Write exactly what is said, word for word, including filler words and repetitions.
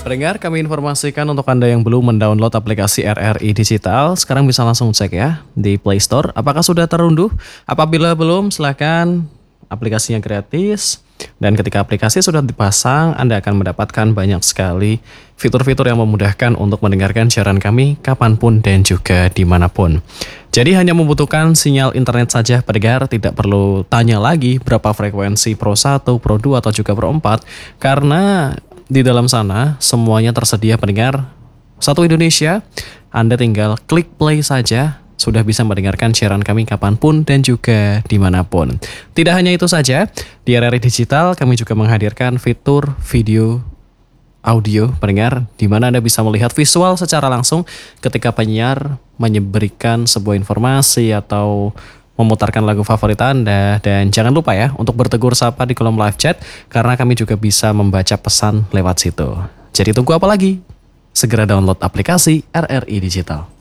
Pendengar, kami informasikan untuk Anda yang belum mendownload aplikasi R R I Digital, sekarang bisa langsung cek ya di Play Store. Apakah sudah terunduh? Apabila belum, silakan, aplikasinya gratis. Dan ketika aplikasi sudah dipasang, Anda akan mendapatkan banyak sekali fitur-fitur yang memudahkan untuk mendengarkan siaran kami kapanpun dan juga dimanapun. Jadi hanya membutuhkan sinyal internet saja pendengar, tidak perlu tanya lagi berapa frekuensi Pro satu, Pro dua, atau juga Pro empat, karena di dalam sana semuanya tersedia pendengar. Satu Indonesia, Anda tinggal klik play saja, sudah bisa mendengarkan siaran kami kapanpun dan juga dimanapun. Tidak hanya itu saja, di R R I Digital kami juga menghadirkan fitur video audio pendengar, di mana Anda bisa melihat visual secara langsung ketika penyiar memberikan sebuah informasi atau memutarkan lagu favorit Anda. Dan jangan lupa ya untuk bertegur sapa di kolom live chat, karena kami juga bisa membaca pesan lewat situ. Jadi tunggu apa lagi? Segera download aplikasi R R I Digital.